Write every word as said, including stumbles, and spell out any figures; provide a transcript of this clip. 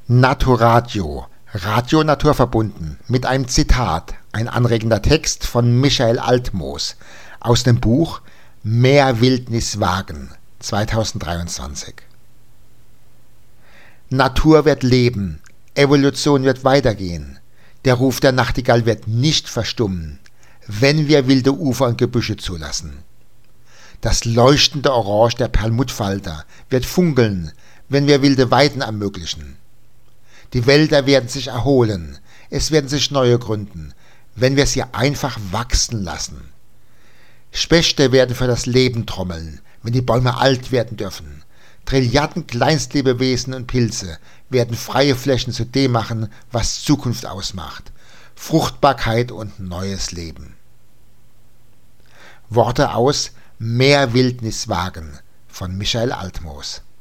Naturadio, Radio naturverbunden, mit einem Zitat, ein anregender Text von Michael Altmoos aus dem Buch Mehr Wildnis wagen, zweitausenddreiundzwanzig. Natur wird leben, Evolution wird weitergehen, der Ruf der Nachtigall wird nicht verstummen, wenn wir wilde Ufer und Gebüsche zulassen. Das leuchtende Orange der Perlmuttfalter wird funkeln, wenn wir wilde Weiden ermöglichen. Die Wälder werden sich erholen, es werden sich neue gründen, wenn wir sie einfach wachsen lassen. Spechte werden für das Leben trommeln, wenn die Bäume alt werden dürfen. Trilliarden Kleinstlebewesen und Pilze werden freie Flächen zu dem machen, was Zukunft ausmacht. Fruchtbarkeit und neues Leben. Worte aus Mehr Wildnis wagen von Michael Altmoos.